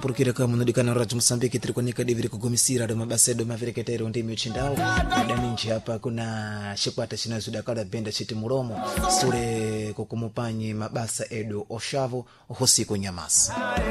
purkira kama munodikana Radio Mozambique tirikonika diviri kugumisira do mabasedo mavereketero ndimi uchindao ndani nje hapa kuna shikwata chinazuda kala benda chiti mulomo sule kukumupanyi mabasa edo oshavo hosiku nyamasa